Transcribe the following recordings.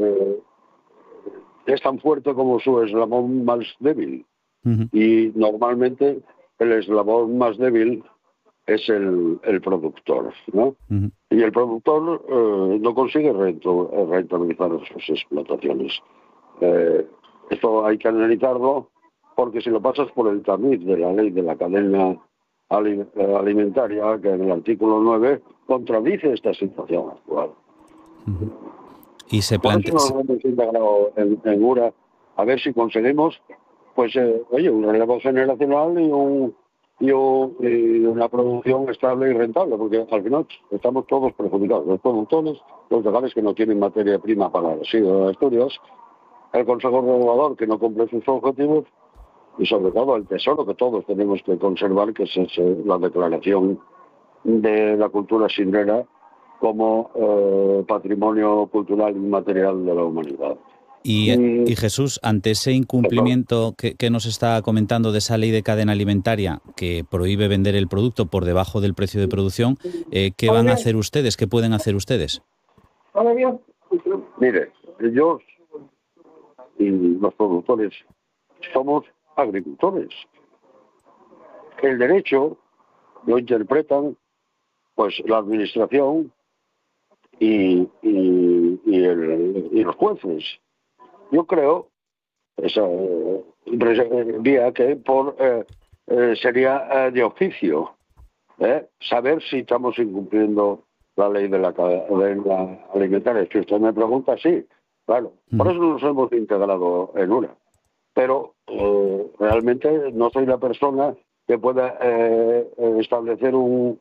es tan fuerte como su eslabón más débil. Y normalmente el eslabón más débil es el productor, ¿no? Y el productor no consigue rentabilizar sus explotaciones. Esto hay que analizarlo, porque si lo pasas por el tamiz de la ley de la cadena alimentaria, que en el artículo 9 contradice esta situación actual. Y se Por eso nos hemos integrado en URA, a ver si conseguimos, pues, un relevo generacional y una producción estable y rentable, porque al final estamos todos perjudicados, los productores, los legales que no tienen materia prima para el residuo de Asturias, el Consejo Regulador que no cumple sus objetivos y sobre todo el tesoro que todos tenemos que conservar, que es la declaración de la cultura sidrera como patrimonio cultural inmaterial de la humanidad. Y Jesús, ante ese incumplimiento que nos está comentando de esa ley de cadena alimentaria que prohíbe vender el producto por debajo del precio de producción, ¿qué van a hacer ustedes? ¿Qué pueden hacer ustedes? Mire, yo y los productores somos agricultores. El derecho lo interpretan pues la administración y los jueces. Yo creo esa vía que sería de oficio saber si estamos incumpliendo la ley de la cadena alimentaria. Si usted me pregunta, sí, claro. Por eso nos hemos integrado en una. Pero realmente no soy la persona que pueda establecer un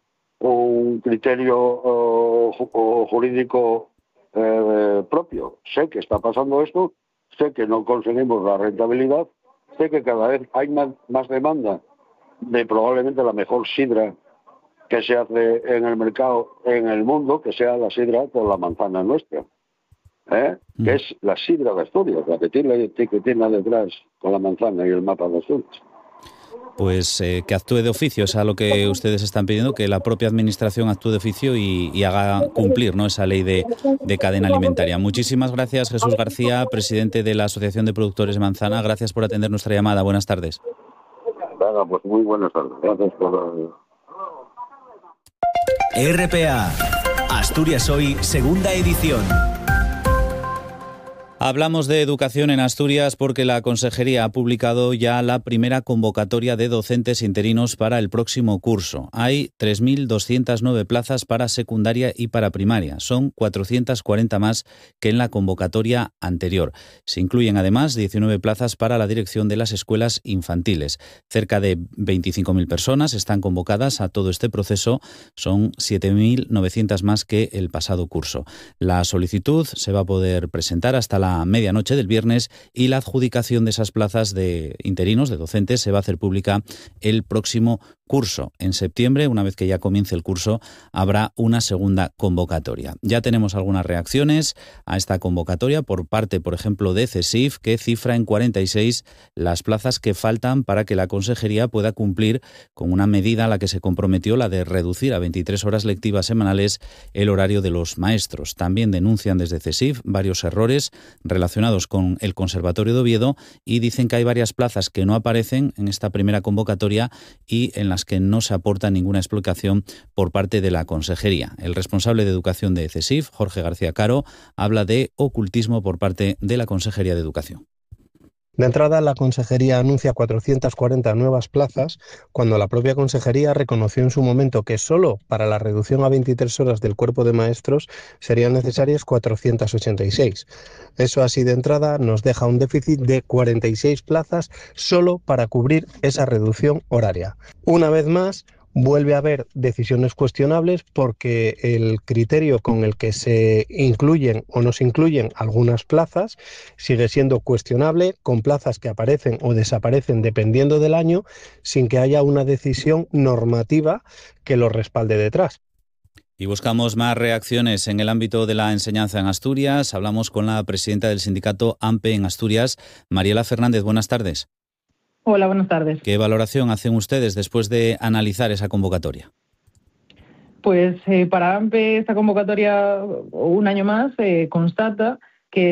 criterio jurídico propio. Sé que está pasando esto, sé que no conseguimos la rentabilidad, sé que cada vez hay más demanda de probablemente la mejor sidra que se hace en el mercado, en el mundo, que sea la sidra con la manzana nuestra, que es la sidra de Asturias, la que tiene la etiquetina detrás con la manzana y el mapa de Asturias. Pues que actúe de oficio, es a lo que ustedes están pidiendo, que la propia administración actúe de oficio y haga cumplir, ¿no?, esa ley de cadena alimentaria. Muchísimas gracias, Jesús García, presidente de la Asociación de Productores de Manzana. Gracias por atender nuestra llamada. Buenas tardes. Bueno, pues muy buenas tardes. Gracias por... RPA, Asturias Hoy, segunda edición. Hablamos de educación en Asturias porque la Consejería ha publicado ya la primera convocatoria de docentes interinos para el próximo curso. Hay 3.209 plazas para secundaria y para primaria. Son 440 más que en la convocatoria anterior. Se incluyen además 19 plazas para la dirección de las escuelas infantiles. Cerca de 25.000 personas están convocadas a todo este proceso. Son 7.900 más que el pasado curso. La solicitud se va a poder presentar hasta la medianoche del viernes y la adjudicación de esas plazas de interinos, de docentes, se va a hacer pública el próximo curso. En septiembre, una vez que ya comience el curso, habrá una segunda convocatoria. Ya tenemos algunas reacciones a esta convocatoria por parte, por ejemplo, de CESIF, que cifra en 46 las plazas que faltan para que la Consejería pueda cumplir con una medida a la que se comprometió, la de reducir a 23 horas lectivas semanales el horario de los maestros. También denuncian desde CESIF varios errores relacionados con el Conservatorio de Oviedo y dicen que hay varias plazas que no aparecen en esta primera convocatoria y en las que no se aporta ninguna explicación por parte de la Consejería. El responsable de Educación de CESIF, Jorge García Caro, habla de ocultismo por parte de la Consejería de Educación. De entrada, la Consejería anuncia 440 nuevas plazas, cuando la propia Consejería reconoció en su momento que solo para la reducción a 23 horas del cuerpo de maestros serían necesarias 486. Eso así de entrada nos deja un déficit de 46 plazas solo para cubrir esa reducción horaria. Una vez más, vuelve a haber decisiones cuestionables porque el criterio con el que se incluyen o no se incluyen algunas plazas sigue siendo cuestionable, con plazas que aparecen o desaparecen dependiendo del año, sin que haya una decisión normativa que lo respalde detrás. Y buscamos más reacciones en el ámbito de la enseñanza en Asturias. Hablamos con la presidenta del sindicato AMPE en Asturias, Mariela Fernández. Buenas tardes. Hola, buenas tardes. ¿Qué valoración hacen ustedes después de analizar esa convocatoria? Pues para AMPE esta convocatoria, un año más, constata